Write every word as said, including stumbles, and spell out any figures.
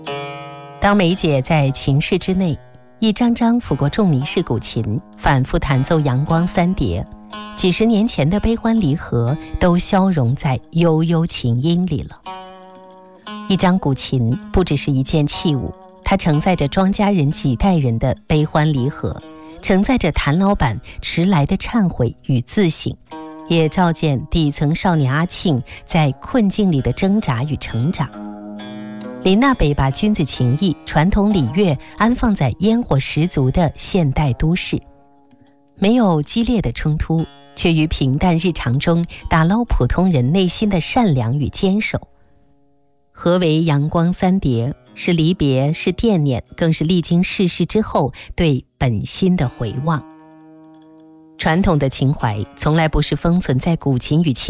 当梅姐在琴室之内一张张抚过仲尼式古琴，反复弹奏阳光三叠，几十年前的悲欢离合都消融在悠悠琴音里了。一张古琴不只是一件器物，它承载着庄稼人几代人的悲欢离合，承载着谭老板迟来的忏悔与自省，也照见底层少年阿庆在困境里的挣扎与成长。林娜北把君子情谊、传统礼乐安放在烟火十足的现代都市，没有激烈的冲突，却于平淡日常中打捞普通人内心的善良与坚守。何为阳光三叠？是离别，是惦念，更是历经世事之后对本心的回望。传统的情怀从来不是封存在古琴与琴